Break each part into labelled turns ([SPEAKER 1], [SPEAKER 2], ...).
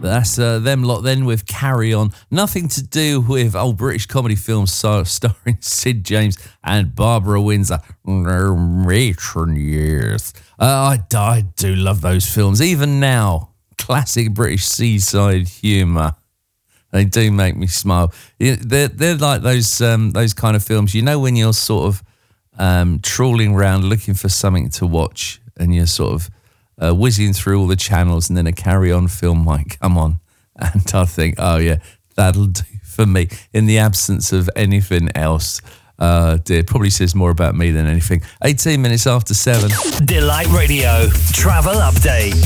[SPEAKER 1] That's them lot then with Carry On. Nothing to do with old British comedy films starring Sid James and Barbara Windsor. Matron years. I do love those films. Even now, classic British seaside humour. They do make me smile. They're like those kind of films. You know when you're sort of trawling around looking for something to watch and you're sort of whizzing through all the channels and then a Carry On film might come on and I think, oh yeah, that'll do for me in the absence of anything else. Dear, probably says more about me than anything. 18 minutes after 7.
[SPEAKER 2] Delight Radio Travel Update.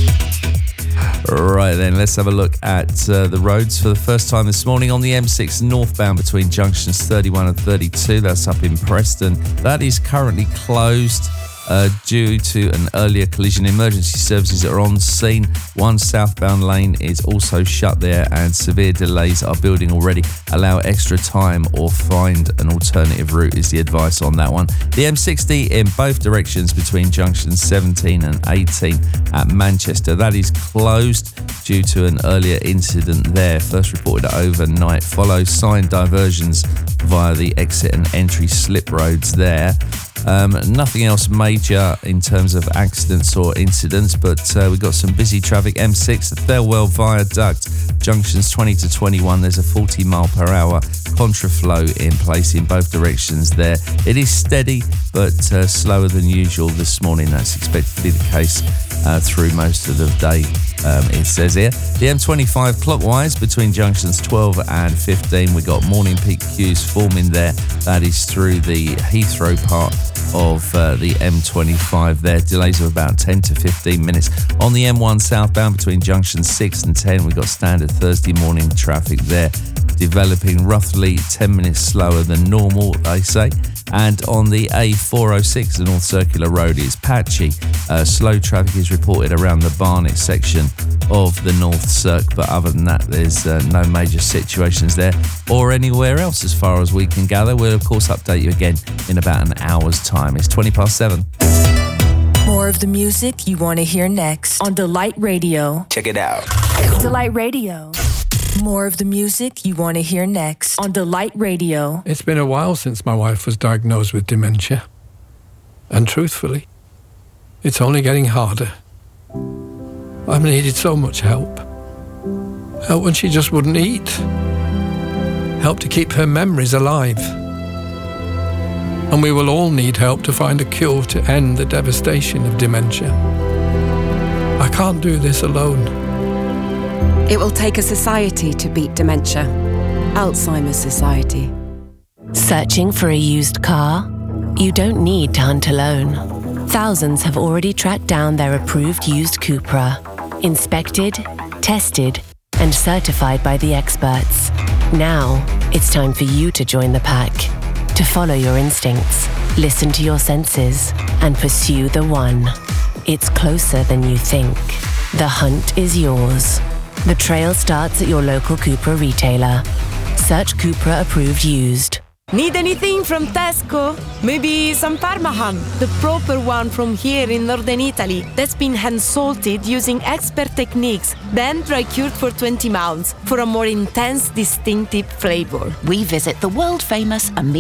[SPEAKER 1] Right then, let's have a look at the roads for the first time this morning on the M6 northbound between junctions 31 and 32. That's up in Preston. That is currently closed due to an earlier collision. Emergency services are on scene. One southbound lane is also shut there and severe delays are building already. Allow extra time or find an alternative route is the advice on that one. The M60 in both directions between junctions 17 and 18 at Manchester. That is closed due to an earlier incident there. First reported overnight. Follow signed diversions via the exit and entry slip roads there. Nothing else major in terms of accidents or incidents, but we've got some busy traffic. M6, the Thelwell Viaduct, junctions 20 to 21. There's a 40 mile per hour contraflow in place in both directions there. It is steady, but slower than usual this morning. That's expected to be the case through most of the day, it says here. The M25 clockwise between junctions 12 and 15. We've got morning peak queues forming there. That is through the Heathrow part of the M25 there. Delays of about 10 to 15 minutes. On the M1 southbound between junctions 6 and 10, we've got standard Thursday morning traffic there, developing roughly 10 minutes slower than normal, they say. And on the A406, the North Circular Road, is patchy. Slow traffic is reported around the Barnet section of the North Circ, but other than that, there's no major situations there or anywhere else as far as we can gather. We'll, of course, update you again in about an hour's time. It's 20 past 7.
[SPEAKER 3] More of the music you want to hear next on Delight Radio.
[SPEAKER 2] Check it out.
[SPEAKER 3] Delight Radio. More of the music you want to hear next on Delight Radio.
[SPEAKER 4] It's been a while since my wife was diagnosed with dementia. And truthfully, it's only getting harder. I've needed so much help. Help when she just wouldn't eat. Help to keep her memories alive. And we will all need help to find a cure to end the devastation of dementia. I can't do this alone.
[SPEAKER 5] It will take a society to beat dementia. Alzheimer's Society.
[SPEAKER 6] Searching for a used car? You don't need to hunt alone. Thousands have already tracked down their approved used Cupra. Inspected, tested, and certified by the experts. Now, it's time for you to join the pack. To follow your instincts, listen to your senses, and pursue the one. It's closer than you think. The hunt is yours. The trail starts at your local Cupra retailer. Search Cupra approved used.
[SPEAKER 7] Need anything from Tesco? Maybe some Parma ham, the proper one from here in northern Italy, that's been hand-salted using expert techniques, then dry-cured for 20 months for a more intense, distinctive flavor.
[SPEAKER 8] We visit the world-famous